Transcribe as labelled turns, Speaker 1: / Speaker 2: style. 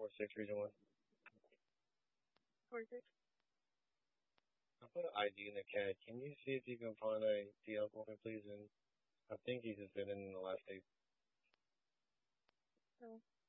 Speaker 1: 4-6 region 1.
Speaker 2: 4-6.
Speaker 1: I put an ID in the cat. Can you see if you can find a DL for me, please? And I think he's just been in the last day.
Speaker 2: So